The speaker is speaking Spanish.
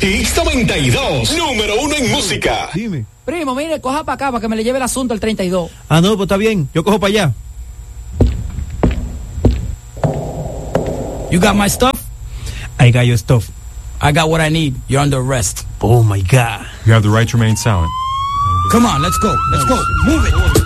X92, número 1 en música. Dime. Primo, mire, coja para acá para que me le lleve el asunto al 32. Ah, no, pues está bien. Yo cojo para allá. You got my stuff? I got your stuff. I got what I need. You're under arrest. Oh, my God. You have the right to remain silent. Come on, let's go. Let's go. Move it.